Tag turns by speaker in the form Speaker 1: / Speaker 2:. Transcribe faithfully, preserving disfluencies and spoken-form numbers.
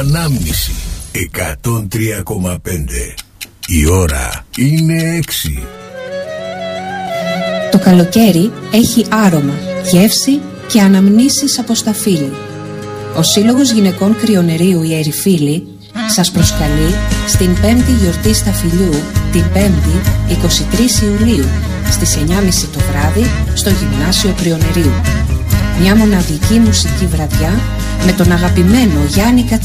Speaker 1: Ανάμνηση εκατόν τρία κόμμα πέντε. Η ώρα είναι έξι.
Speaker 2: Το καλοκαίρι έχει άρωμα, γεύση και αναμνήσεις από σταφύλι. Ο Σύλλογος Γυναικών Κρυονερίου η Ερυφίλη σας προσκαλεί στην πέμπτη γιορτή σταφυλιού, την πέμπτη εικοστή τρίτη Ιουλίου, στις εννιά και μισή το βράδυ στο Γυμνάσιο Κρυονερίου. Μια μοναδική μουσική βραδιά με τον αγαπημένο Γιάννη Κατσίνα.